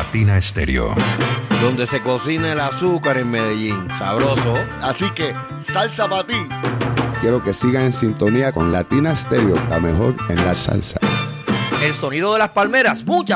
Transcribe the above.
Latina Estéreo. Donde se cocina el azúcar en Medellín. Sabroso. Así que, salsa para ti. Quiero que sigan en sintonía con Latina Stereo, la mejor en la salsa. El sonido de las palmeras, muchas